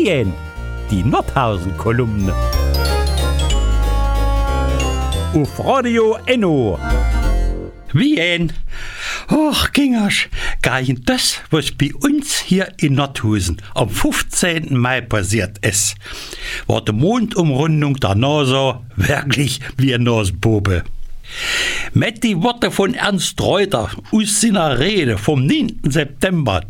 Wien, die Nordhausen-Kolumne. Auf Radio Enno. Wien. Och, Gingersch, gein das, was bei uns hier in Nordhausen am 15. Mai passiert ist, war die Mondumrundung der NASA wirklich wie ein Nasbobe. Mit die Worte von Ernst Reuter aus seiner Rede vom 9. September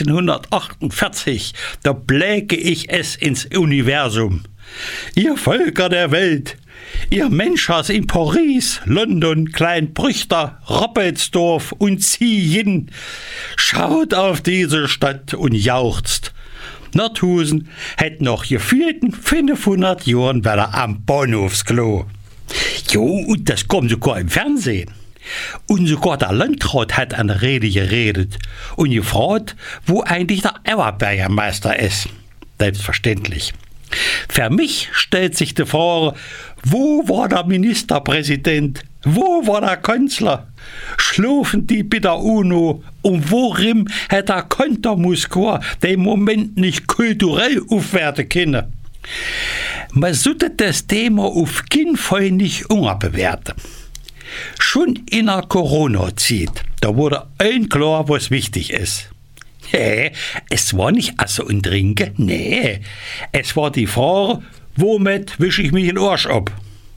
1948, da bläge ich es ins Universum. Ihr Völker der Welt, ihr Menschers in Paris, London, Kleinbrüchter, Roppelsdorf und Ziehen, schaut auf diese Stadt und jauchzt. Nordhausen hätt noch gefühlten 500 Jahren wieder am Bahnhofsklo. Jo, und das kommt sogar im Fernsehen. Und sogar der Landrat hat eine Rede geredet und gefragt, wo eigentlich der Oberbürgermeister ist. Selbstverständlich. Für mich stellt sich die Frage, wo war der Ministerpräsident? Wo war der Kanzler? Schlafen die bei der UNO? Und worin hat der Kontermuskor den Moment nicht kulturell aufwerten können? Man sollte das Thema auf keinen Fall nicht unterbewerten. Schon in der Corona-Zeit, da wurde allen klar, was wichtig ist. Nee, es war nicht Essen und Trinken, nee. Es war die Frage, womit wische ich mich den Arsch ab?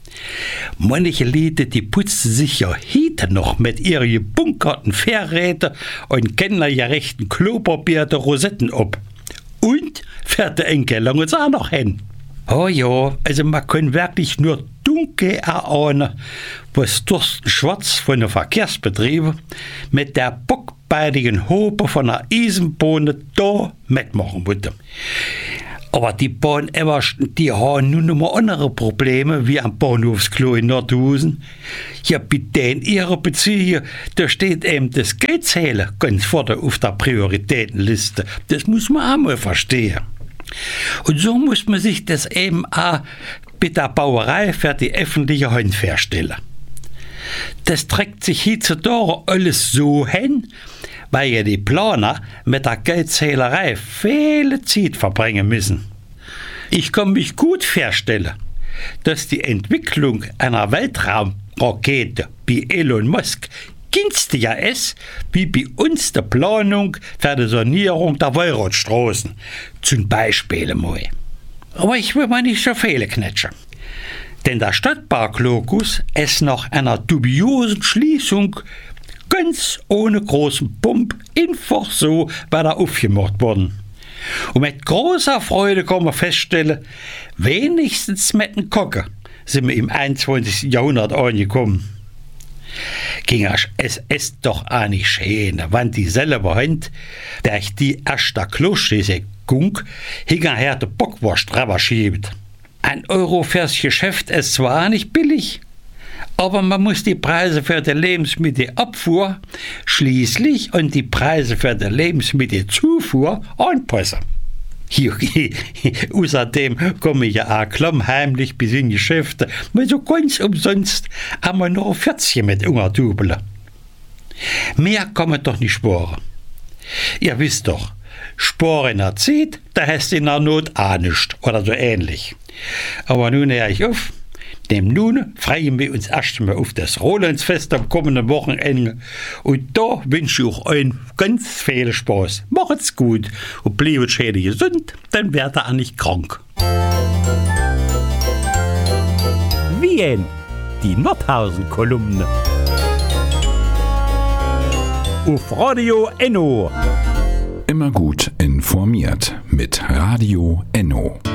Manche Leute, die putzen sich ja heute noch mit ihren gebunkerten Fährräten und kennergerechten Klopapier der Rosetten ab. Und fährt der Enkel lang uns auch noch hin. Oh ja, also man kann wirklich nur dunkel erahnen, was Thorsten Schwarz von den Verkehrsbetrieben mit der bockbeinigen Hope von der Eisenbahn da mitmachen wollte. Aber die Bahnewersten, die haben nun noch mal andere Probleme wie am Bahnhofsklo in Nordhausen. Ja, bei denen ihrer Beziehung, da steht eben das Geldzählen ganz vorne auf der Prioritätenliste. Das muss man auch mal verstehen. Und so muss man sich das eben auch bei der Bauerei für die öffentliche Hand vorstellen. Das trägt sich heutzutage alles so hin, weil ja die Planer mit der Geldzählerei viele Zeit verbringen müssen. Ich kann mich gut vorstellen, dass die Entwicklung einer Weltraumrakete bei Elon Musk günstiger ist, wie bei uns die Planung für die Sanierung der Wallradstraßen. Zum Beispiel mal. Aber ich will mal nicht so viele knetschen. Denn der Stadtpark Locus ist nach einer dubiosen Schließung ganz ohne großen Pump einfach so weiter aufgemacht worden. Und mit großer Freude kann man feststellen, wenigstens mit dem Kocken sind wir im 21. Jahrhundert angekommen. Gingersch, es ist doch auch nicht schön, wenn die selber Hand, durch die erste Kloschließung hinterher die Bockwurst drüber schiebt. 1 Euro fürs Geschäft ist zwar nicht billig, aber man muss die Preise für die Lebensmittelabfuhr schließlich und die Preise für die Lebensmittelzufuhr anpassen. Außerdem komme ich ja auch klammheimlich bis in Geschäfte, weil so ganz umsonst haben wir noch 40 mit Ungertubeln. Mehr kann man doch nicht sparen. Ihr wisst doch, sparen in der Zeit, da hast du in der Not auch nichts oder so ähnlich. Aber nun höre ich auf. Denn nun freuen wir uns erst mal auf das Rolandsfest am kommenden Wochenende. Und da wünsche ich euch ganz viel Spaß. Macht's gut und bleibt schön gesund, dann werdet ihr auch nicht krank. Wien, die Nordhausen-Kolumne. Auf Radio Enno. Immer gut informiert mit Radio Enno.